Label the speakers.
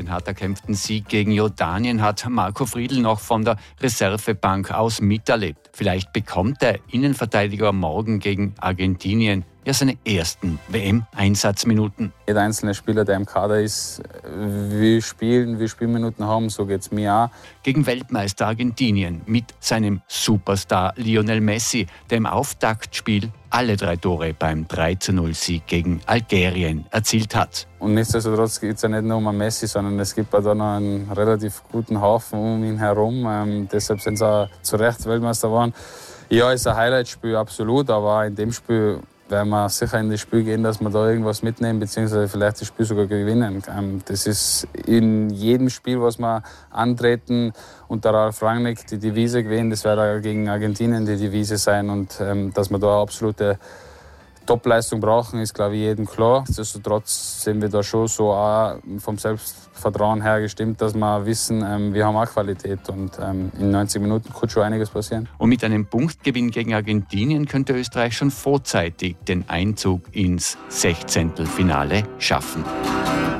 Speaker 1: Den hart erkämpften Sieg gegen Jordanien hat Marco Friedl noch von der Reservebank aus miterlebt. Vielleicht bekommt der Innenverteidiger morgen gegen Argentinien ja seine ersten WM-Einsatzminuten.
Speaker 2: Jeder einzelne Spieler, der im Kader ist, will spielen, will Spielminuten haben, so geht es mir auch.
Speaker 1: Gegen Weltmeister Argentinien mit seinem Superstar Lionel Messi, der im Auftaktspiel alle 3 Tore beim 3:0-Sieg gegen Algerien erzielt hat.
Speaker 2: Und nichtsdestotrotz geht es ja nicht nur um Messi, sondern es gibt auch da noch einen relativ guten Haufen um ihn herum. Deshalb sind sie auch zu Recht Weltmeister geworden. Ja, ist ein Highlight-Spiel, absolut, aber auch in dem Spiel werden wir sicher in das Spiel gehen, dass wir da irgendwas mitnehmen, beziehungsweise vielleicht das Spiel sogar gewinnen. Das ist in jedem Spiel, was wir antreten, unter Ralf Rangnick die Devise gewesen. Das wird auch gegen Argentinien die Devise sein. Und dass wir da eine absolute Topleistung brauchen, ist, glaube ich, jedem klar. Nichtsdestotrotz sind wir da schon so auch vom Selbstvertrauen her gestimmt, dass wir wissen, wir haben auch Qualität und in 90 Minuten kann schon einiges passieren.
Speaker 1: Und mit einem Punktgewinn gegen Argentinien könnte Österreich schon vorzeitig den Einzug ins Sechzehntelfinale schaffen.